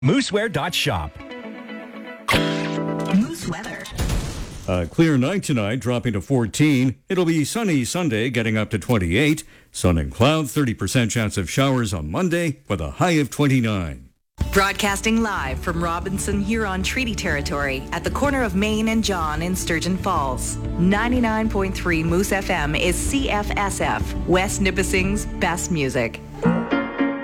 Mooseware.shop. Moose weather. A clear night tonight, dropping to 14. It'll be sunny Sunday, getting up to 28. Sun and cloud, 30% chance of showers on Monday with a high of 29. Broadcasting live from Robinson Huron Treaty Territory at the corner of Main and John in Sturgeon Falls. 99.3 Moose FM is CFSF, West Nipissing's best music.